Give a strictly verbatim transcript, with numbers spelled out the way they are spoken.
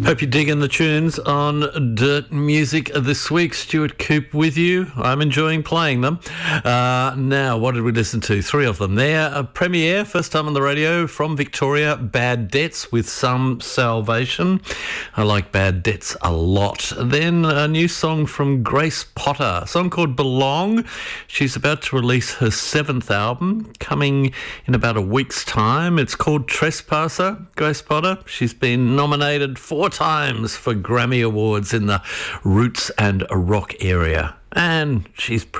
Hope you're digging the tunes on Dirt Music this week. Stuart Coop with you. I'm enjoying playing them. Uh, now, what did we listen to? Three of them there. A premiere, first time on the radio from Victoria, Bad Debts with Some Salvation. I like Bad Debts a lot. Then a new song from Grace Potter, a song called Belong. She's about to release her seventh album, coming in about a week's time. It's called Trespasser. Grace Potter, she's been nominated four times for Grammy Awards in the roots and rock area, and she's